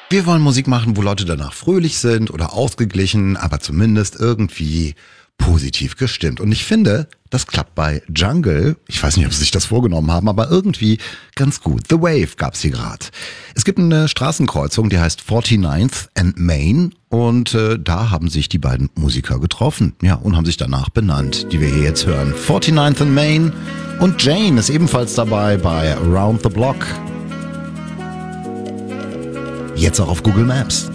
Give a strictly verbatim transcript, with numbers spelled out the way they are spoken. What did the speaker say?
Wir wollen Musik machen, wo Leute danach fröhlich sind oder ausgeglichen, aber zumindest irgendwie positiv gestimmt. Und ich finde, das klappt bei Jungle, ich weiß nicht, ob sie sich das vorgenommen haben, aber irgendwie ganz gut. The Wave gab's hier gerade. Es gibt eine Straßenkreuzung, die heißt forty-ninth and Main und äh, da haben sich die beiden Musiker getroffen, ja, und haben sich danach benannt, die wir hier jetzt hören. forty-ninth and Main und Jane ist ebenfalls dabei bei Around the Block. Jetzt auch auf Google Maps.